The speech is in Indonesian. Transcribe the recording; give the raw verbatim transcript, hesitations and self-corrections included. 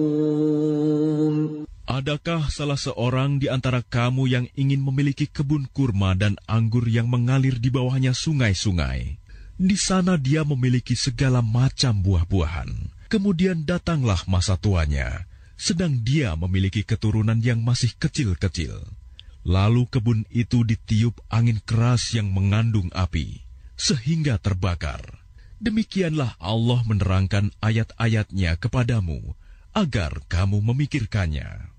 Adakah salah seorang di antara kamu yang ingin memiliki kebun kurma dan anggur yang mengalir di bawahnya sungai-sungai? Di sana dia memiliki segala macam buah-buahan. Kemudian datanglah masa tuanya, sedang dia memiliki keturunan yang masih kecil-kecil. Lalu kebun itu ditiup angin keras yang mengandung api, sehingga terbakar. Demikianlah Allah menerangkan ayat-ayatnya kepadamu, agar kamu memikirkannya.